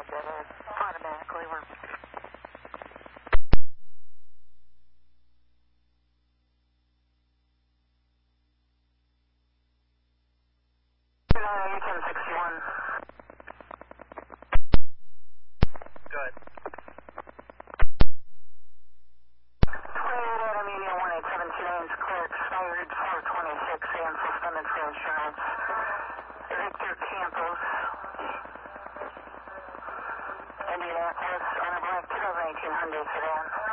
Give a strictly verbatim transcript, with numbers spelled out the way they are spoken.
dead end. Automatically, we're... ten sixty-one. Good. twenty-eight Adam Union one eight seven two names clear expired four twenty-six and suspended for insurance. Victor Campos, Indianapolis, on a black two thousand eighteen Hyundai sedan.